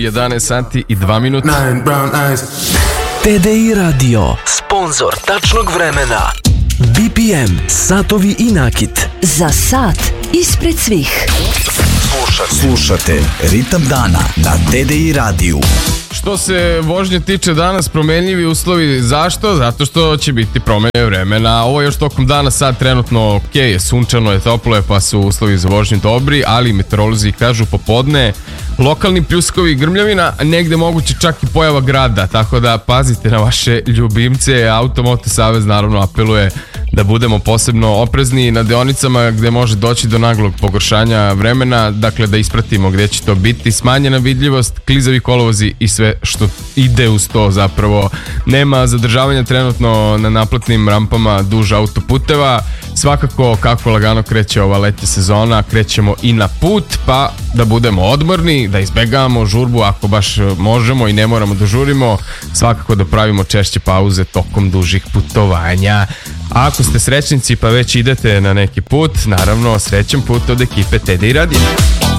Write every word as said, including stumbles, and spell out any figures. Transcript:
jedanaest sati i dva minuta. T D I Radio, sponsor tačnog vremena. B P M, satovi i nakit. Za sat ispred svih. Slušate, Slušate Ritam dana na T D I radiju. Što se vožnje tiče danas, promenljivi uslovi. Zašto? Zato što će biti promene vremena. Ovo je još tokom dana sad trenutno ok, je sunčano, je toplo je, pa su uslovi za vožnju dobri, ali meteorolozi kažu popodne lokalni pljuskovi i grmljavina, negde moguće čak i pojava grada, tako da pazite na vaše ljubimce. Automoto savez naravno apeluje da budemo posebno oprezni na deonicama gde može doći do naglog pogoršanja vremena, dakle da ispratimo gde će to biti, smanjena vidljivost, klizavi kolovozi i sve što ide uz to zapravo. Nema zadržavanja trenutno na naplatnim rampama duž autoputeva. Svakako kako lagano kreće ova letnja sezona, krećemo i na put, pa da budemo odmorni, da izbegavamo žurbu ako baš možemo i ne moramo da žurimo, svakako da pravimo češće pauze tokom dužih putovanja. A ako ste srećnici pa već idete na neki put, naravno srećan put od ekipe T D I radija.